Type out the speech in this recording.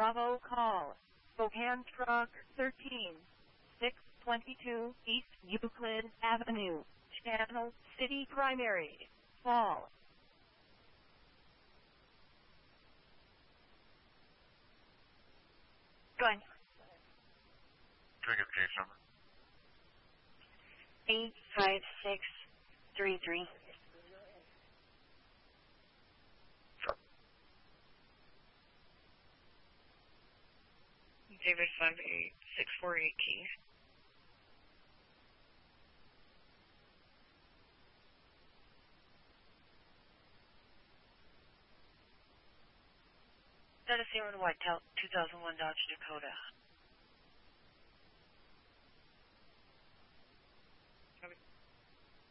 Bravo call. Spokane Truck 13, 622 East Euclid Avenue, Channel City Primary, Fall. Go ahead. Can I get the case number? 85633. David 58648 key. That is Sierra Whitetail 2001 Dodge Dakota.